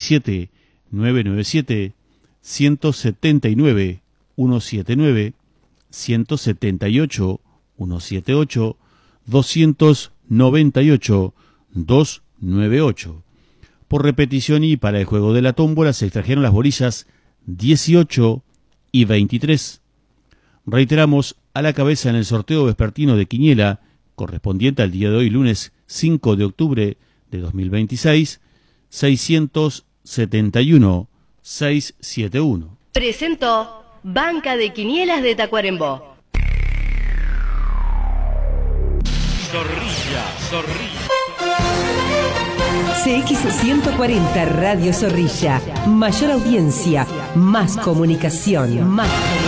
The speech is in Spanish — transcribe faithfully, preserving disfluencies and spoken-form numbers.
siete, nueve nueve siete, uno siete nueve, uno siete nueve, uno siete ocho, uno siete ocho, dos nueve ocho, dos nueve ocho. Por repetición y para el juego de la tómbola se extrajeron las bolillas dieciocho y veintitrés. Reiteramos, a la cabeza en el sorteo vespertino de Quiniela, correspondiente al día de hoy, lunes cinco de octubre de dos mil veintiséis, seiscientos setenta y uno, seiscientos setenta y uno. Presentó Banca de Quinielas de Tacuarembó. Zorrilla, Zorrilla. C X ciento cuarenta Radio Zorrilla. Mayor audiencia, más comunicación, más